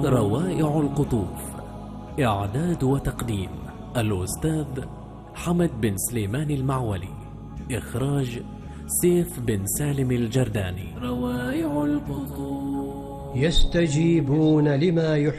روائع القطوف. إعداد وتقديم الأستاذ حمد بن سليمان المعولي. إخراج سيف بن سالم الجرداني. روائع القطوف. يستجيبون لما يحب